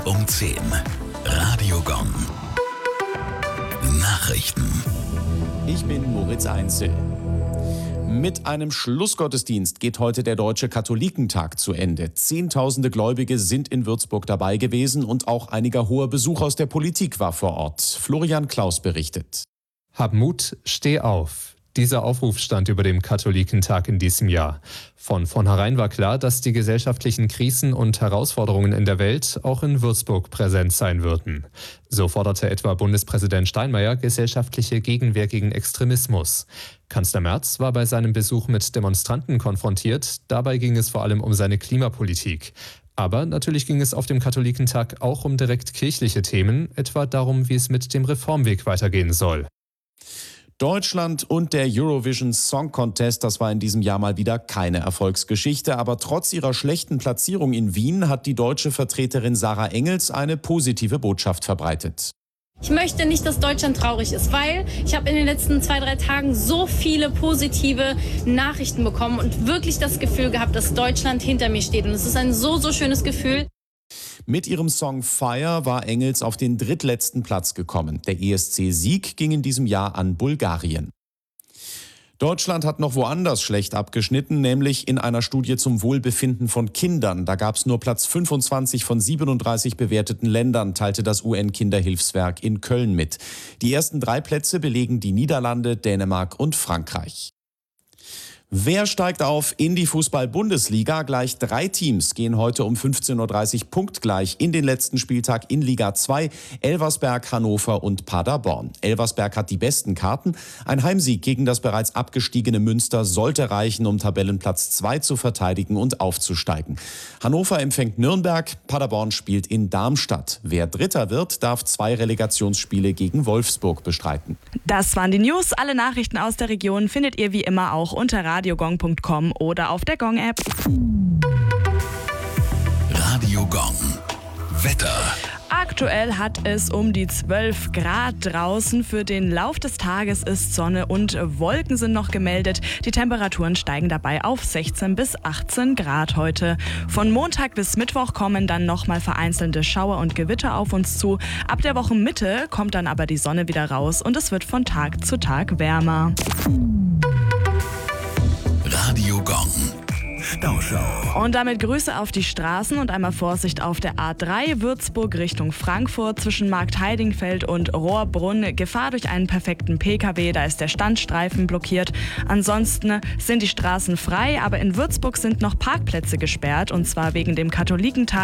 um 10. Radio Gong. Nachrichten. Ich bin Moritz Einzel. Mit einem Schlussgottesdienst geht heute der Deutsche Katholikentag zu Ende. Zehntausende Gläubige sind in Würzburg dabei gewesen und auch einiger hoher Besuch aus der Politik war vor Ort. Florian Klaus berichtet. Hab Mut, steh auf. Dieser Aufruf stand über dem Katholikentag in diesem Jahr. Von vornherein war klar, dass die gesellschaftlichen Krisen und Herausforderungen in der Welt auch in Würzburg präsent sein würden. So forderte etwa Bundespräsident Steinmeier gesellschaftliche Gegenwehr gegen Extremismus. Kanzler Merz war bei seinem Besuch mit Demonstranten konfrontiert. Dabei ging es vor allem um seine Klimapolitik. Aber natürlich ging es auf dem Katholikentag auch um direkt kirchliche Themen, etwa darum, wie es mit dem Reformweg weitergehen soll. Deutschland und der Eurovision Song Contest, das war in diesem Jahr mal wieder keine Erfolgsgeschichte. Aber trotz ihrer schlechten Platzierung in Wien hat die deutsche Vertreterin Sarah Engels eine positive Botschaft verbreitet. Ich möchte nicht, dass Deutschland traurig ist, weil ich habe in den letzten 2-3 Tagen so viele positive Nachrichten bekommen und wirklich das Gefühl gehabt, dass Deutschland hinter mir steht. Und es ist ein so schönes Gefühl. Mit ihrem Song Fire war Engels auf den drittletzten Platz gekommen. Der ESC-Sieg ging in diesem Jahr an Bulgarien. Deutschland hat noch woanders schlecht abgeschnitten, nämlich in einer Studie zum Wohlbefinden von Kindern. Da gab es nur Platz 25 von 37 bewerteten Ländern, teilte das UN-Kinderhilfswerk in Köln mit. Die ersten 3 Plätze belegen die Niederlande, Dänemark und Frankreich. Wer steigt auf in die Fußball-Bundesliga? Gleich 3 Teams gehen heute um 15.30 Uhr punktgleich in den letzten Spieltag in Liga 2. Elversberg, Hannover und Paderborn. Elversberg hat die besten Karten. Ein Heimsieg gegen das bereits abgestiegene Münster sollte reichen, um Tabellenplatz 2 zu verteidigen und aufzusteigen. Hannover empfängt Nürnberg, Paderborn spielt in Darmstadt. Wer Dritter wird, darf 2 Relegationsspiele gegen Wolfsburg bestreiten. Das waren die News. Alle Nachrichten aus der Region findet ihr wie immer auch unter radiogong.com oder auf der Gong-App. Radio Gong. Wetter. Aktuell hat es um die 12 Grad draußen. Für den Lauf des Tages ist Sonne und Wolken sind noch gemeldet. Die Temperaturen steigen dabei auf 16 bis 18 Grad heute. Von Montag bis Mittwoch kommen dann nochmal vereinzelte Schauer und Gewitter auf uns zu. Ab der Wochenmitte kommt dann aber die Sonne wieder raus und es wird von Tag zu Tag wärmer. Radio Gong. Stauschau. Und damit Grüße auf die Straßen und einmal Vorsicht auf der A3 Würzburg Richtung Frankfurt zwischen Marktheidingfeld und Rohrbrunn. Gefahr durch einen perfekten PKW, da ist der Standstreifen blockiert. Ansonsten sind die Straßen frei, aber in Würzburg sind noch Parkplätze gesperrt und zwar wegen dem Katholikentag.